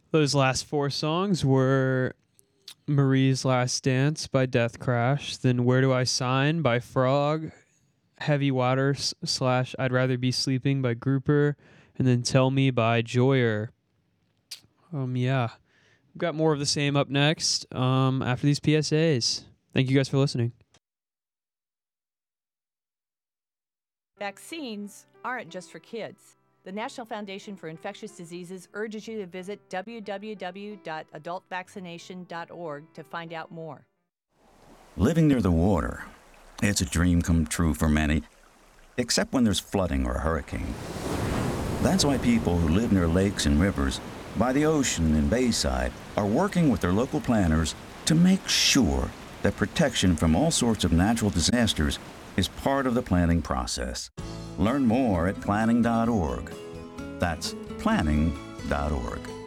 Those last four songs were Marie's Last Dance by Death Crash, then Where Do I Sign by Frog, Heavy Water / I'd Rather Be Sleeping by Grouper, and then Tell Me by Joyer. Yeah. We've got more of the same up next after these PSAs. Thank you guys for listening. Vaccines aren't just for kids. The National Foundation for Infectious Diseases urges you to visit www.adultvaccination.org to find out more. Living near the water, it's a dream come true for many, except when there's flooding or a hurricane. That's why people who live near lakes and rivers, by the ocean and bayside, are working with their local planners to make sure that protection from all sorts of natural disasters is part of the planning process. Learn more at planning.org. That's planning.org.